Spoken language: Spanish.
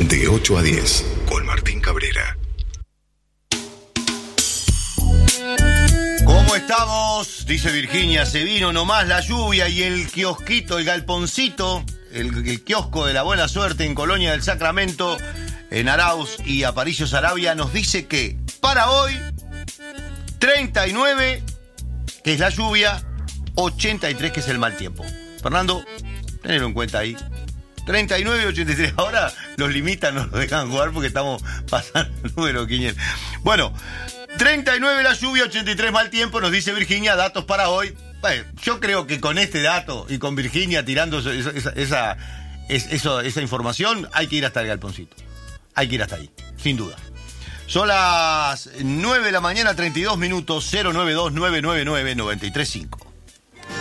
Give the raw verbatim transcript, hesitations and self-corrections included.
de ocho a diez, con Martín Cabrera. ¿Cómo estamos? Dice Virginia, se vino nomás la lluvia y el kiosquito, el galponcito, el, el kiosco de la buena suerte en Colonia del Sacramento, en Arauz y Aparicio Saravia, nos dice que para hoy, treinta y nueve, que es la lluvia, ochenta y tres, que es el mal tiempo. Fernando, tenelo en cuenta ahí. treinta y nueve y ochenta y tres. Ahora los limitan, no los dejan jugar porque estamos pasando el número quinientos. Bueno, treinta y nueve la lluvia, ochenta y tres mal tiempo, nos dice Virginia, datos para hoy. Bueno, yo creo que con este dato y con Virginia tirando esa, esa, esa, esa, esa información, hay que ir hasta el galponcito. Hay que ir hasta ahí, sin duda. Son las nueve de la mañana, treinta y dos minutos, cero nueve dos, nueve nueve nueve, nueve tres cinco.